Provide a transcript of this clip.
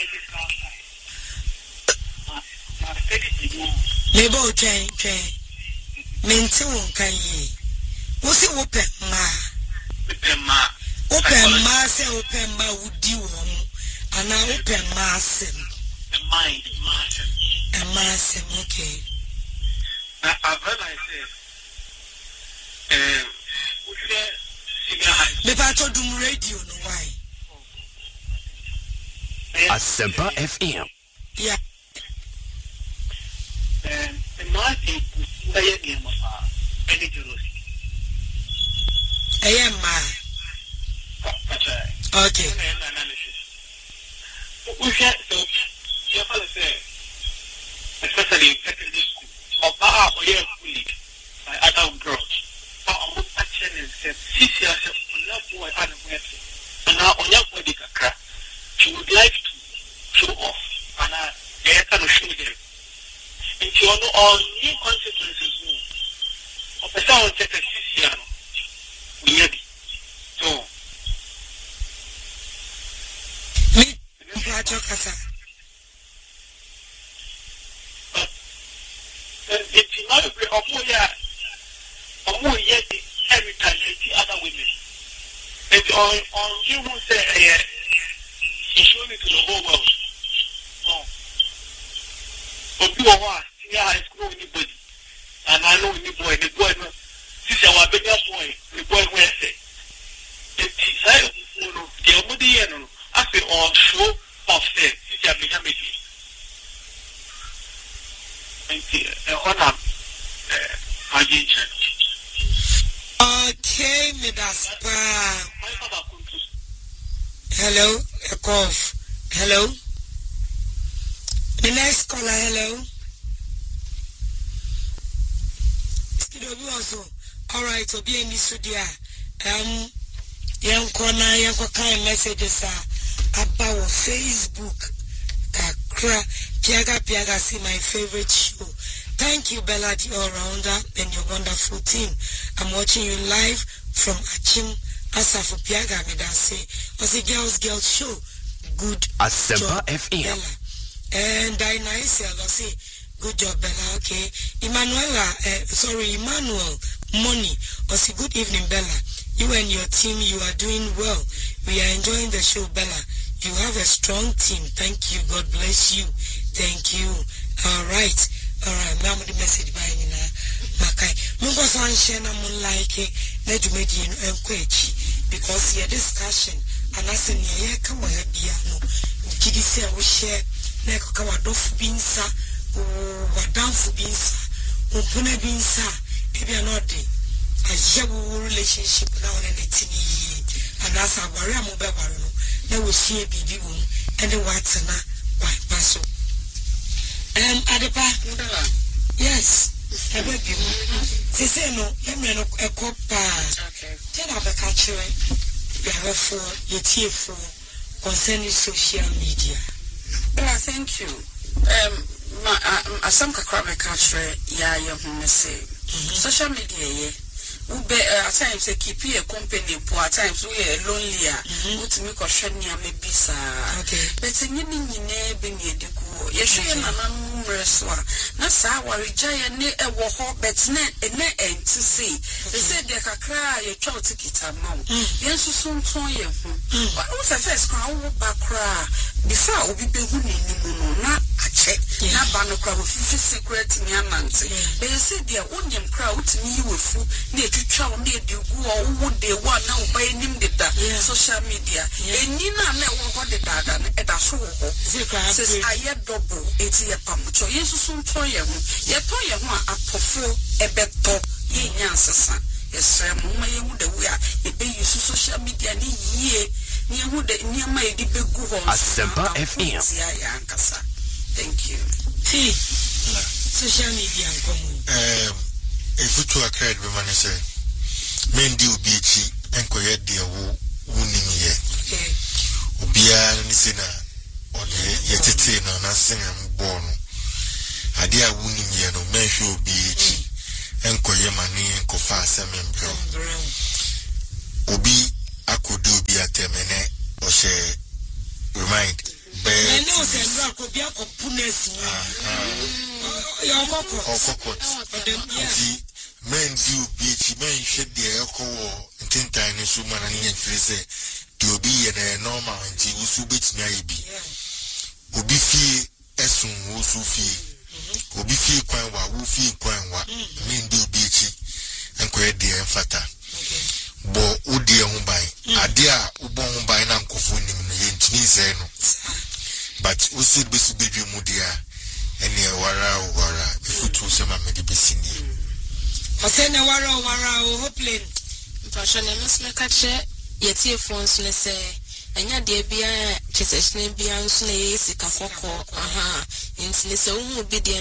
Nebo train. Mental can ye. Was it open ma say open ma would do and I open mass and mass okay. I've heard I say, the battle doom radio, no why? Asempa FM. Yeah. And my people, I am any jealousy. I am ma. Okay. We can't so you have to say, especially in secondary school, or your colleague, by other girls. I'm actually said, see yourself, boy, and now on your body, she would like to show off, and I kind of show them. And you know all new consequences of a sound set a Siciano. We have it. So, it's not a great or more yet every time the other women. And on you will say, he showed it to the whole world. But you are I school anybody, and I know any boy, the boy, this is our bigger boy, the boy will say. The desire of the Omodian, I feel all show of say, this is a bigger meeting. Honor, okay, Medaspa. Hello, a cough. Hello. The next caller, hello. All right, so be in this studio. Young kind messages about Facebook. Kakra, Piaga, see my favorite show. Thank you, Bella, the all-rounder, and your wonderful team. I'm watching you live from Achim Asafu Piaga, Medase. Was a girls show. Good Asempa FM. Bella. And Dinah I'll say, good job, Bella. Okay. Emmanuel, Money. Or say, good evening, Bella. You and your team, you are doing well. We are enjoying the show, Bella. You have a strong team. Thank you. God bless you. Thank you. All right. Now the message by Nina Makai. Mungo Sanshana Munlaike, Nedumedian and Quechi. Because your discussion, and I said, yeah, come on, Biano. Kiddy say, we share. Neko kawa dofu binsa wadamfu binsa upune binsa ebi anode ajebu relationship na one netini and as aware amube ware no na we see bibi won and what na why paso adepa yes ebebi se say no yemre no ekopa tell abeka chere we have for yetie concerning social media. Well, thank you. Some kakra catch social media at times they keep a company poor at times we are lonely to make a shiny maybe but in Nasa worry giant near a war but net and to see. They said they can cry a child ticket amount. Yes, soon toy. What was the first crown back cry before we be not a check. Not banner with 50 secret in your mancy. They said they are onion crowd to me with food near to chow near the wood they want now by him the social media. And Nina never got the dad and a so says I had double 80 pounds. So yes, soon toy ye toy a pofo a beto ye yansasa. Yes, sir, Mumma would we are a bay social media near who the near my deep good Asempa FM. Thank you. See, social media. If you two are cried, the man say, men do beachy and coyet dear wounding ye. Ubia Nisina or the Yetitina, nothing I'm born. I dear wounding ye no measure beachy and coyemani and cofa semen brown. Ubi, I could do be a termine or share remind. ko bia ko punes ni ya okoko men do beach men shed the echo tinta ni so man ni free say to obi ye na normal nti usu betimi ayebi obi fie esun usu fie obi fie kwan wa wo fie kwan wa men do beach enko de enfata bo odi ehun ban ade a ubo hun ban na nkofo nim no ye ntimi say no but usu besu bedwe mu dia ene wara ifutu se ma me de besini Asena wara hopelin. Passion me kache yeti phones ne say enya de bia cheseshne bia nso na yesi kakoko aha nti ne se wo bi de